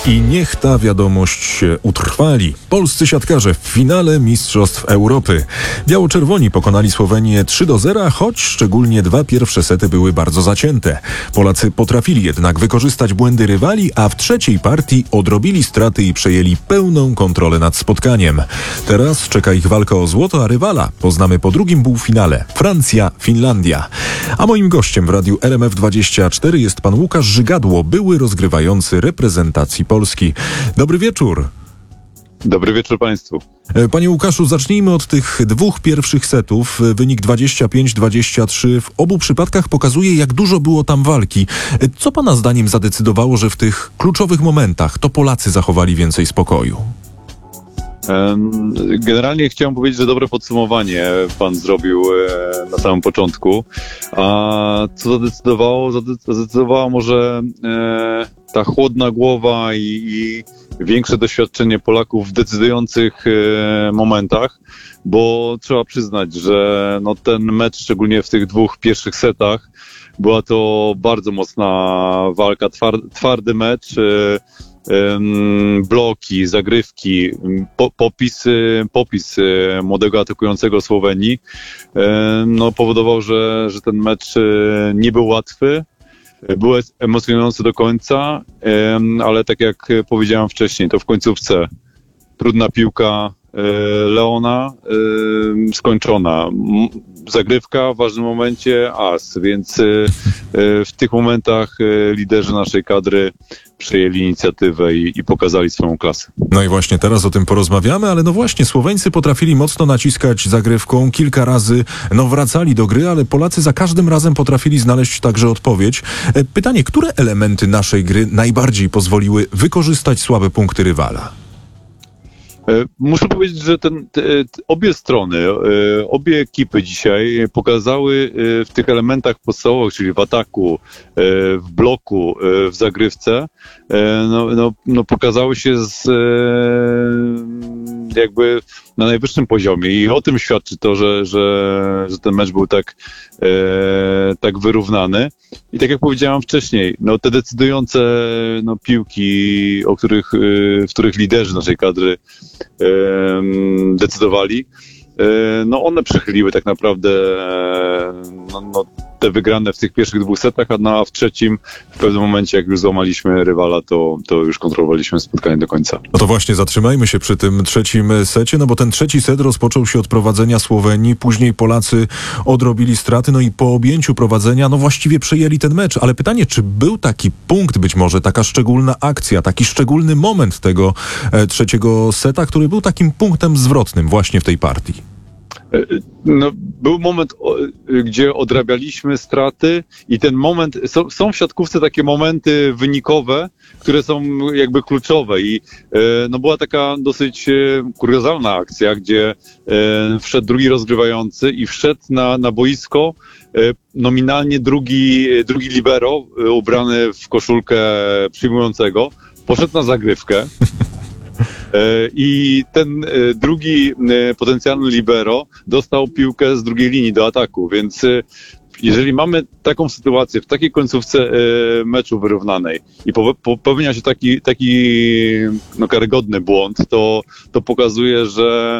I niech ta wiadomość się utrwali. Polscy siatkarze w finale Mistrzostw Europy. Biało-czerwoni pokonali Słowenię 3-0, choć szczególnie dwa pierwsze sety były bardzo zacięte. Polacy potrafili jednak wykorzystać błędy rywali, a w trzeciej partii odrobili straty i przejęli pełną kontrolę nad spotkaniem. Teraz czeka ich walka o złoto, a rywala poznamy po drugim półfinale. Francja-Finlandia. A moim gościem w radiu RMF24 jest pan Łukasz Żygadło, były rozgrywający reprezentacji Polski. Dobry wieczór. Dobry wieczór państwu. Panie Łukaszu, zacznijmy od tych dwóch pierwszych setów. Wynik 25-23 w obu przypadkach pokazuje, jak dużo było tam walki. Co pana zdaniem zadecydowało, że w tych kluczowych momentach to Polacy zachowali więcej spokoju? Generalnie chciałem powiedzieć, że dobre podsumowanie pan zrobił na samym początku. A co zadecydowało? Zadecydowała może ta chłodna głowa i większe doświadczenie Polaków w decydujących momentach, bo trzeba przyznać, że no ten mecz, szczególnie w tych dwóch pierwszych setach, była to bardzo mocna walka, twardy mecz, bloki, zagrywki, popis młodego atakującego Słowenii no, powodował, że ten mecz nie był łatwy. Był emocjonujący do końca, ale tak jak powiedziałem wcześniej, to w końcówce trudna piłka Leona skończona. Zagrywka w ważnym momencie as, więc w tych momentach liderzy naszej kadry przejęli inicjatywę i pokazali swoją klasę. No i właśnie teraz o tym porozmawiamy, ale no właśnie Słoweńcy potrafili mocno naciskać zagrywką, kilka razy wracali do gry, ale Polacy za każdym razem potrafili znaleźć także odpowiedź. Pytanie, które elementy naszej gry najbardziej pozwoliły wykorzystać słabe punkty rywala? Muszę powiedzieć, że obie strony, obie ekipy dzisiaj pokazały w tych elementach podstawowych, czyli w ataku, w bloku, w zagrywce, pokazały się jakby na najwyższym poziomie i o tym świadczy to, że ten mecz był tak wyrównany. I tak jak powiedziałem wcześniej, no te decydujące piłki, w których liderzy naszej kadry decydowali, no one przechyliły tak naprawdę te wygrane w tych pierwszych dwóch setach, a w trzecim w pewnym momencie, jak już złamaliśmy rywala, to już kontrolowaliśmy spotkanie do końca. No to właśnie zatrzymajmy się przy tym trzecim secie, no bo ten trzeci set rozpoczął się od prowadzenia Słowenii, później Polacy odrobili straty, no i po objęciu prowadzenia, no właściwie przejęli ten mecz, ale pytanie, czy był taki punkt, być może taka szczególna akcja, taki szczególny moment tego trzeciego seta, który był takim punktem zwrotnym właśnie w tej partii? No, był moment, gdzie odrabialiśmy straty i ten moment, są w siatkówce takie momenty wynikowe, które są jakby kluczowe i no była taka dosyć kuriozalna akcja, gdzie wszedł drugi rozgrywający i wszedł na boisko nominalnie drugi libero ubrany w koszulkę przyjmującego, poszedł na zagrywkę. I ten drugi potencjalny libero dostał piłkę z drugiej linii do ataku, więc jeżeli mamy taką sytuację w takiej końcówce meczu wyrównanej i popełnia się taki karygodny błąd, to pokazuje, że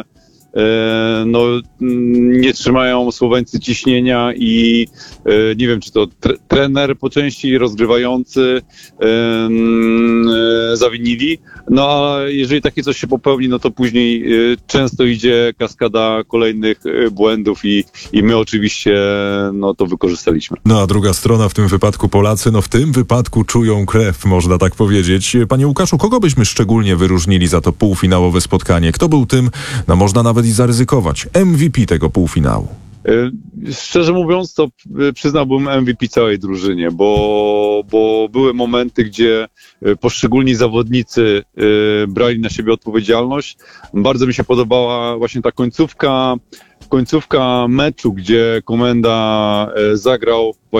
nie trzymają Słoweńcy ciśnienia i nie wiem, czy to trener po części, rozgrywający zawinili. No a jeżeli takie coś się popełni, no to później często idzie kaskada kolejnych błędów i my oczywiście to wykorzystaliśmy. No a druga strona, w tym wypadku Polacy, w tym wypadku czują krew, można tak powiedzieć. Panie Łukaszu, kogo byśmy szczególnie wyróżnili za to półfinałowe spotkanie? Kto był tym, można nawet i zaryzykować, MVP tego półfinału? Szczerze mówiąc, to przyznałbym MVP całej drużynie, bo były momenty, gdzie poszczególni zawodnicy brali na siebie odpowiedzialność. Bardzo mi się podobała właśnie ta końcówka meczu, gdzie Komenda zagrał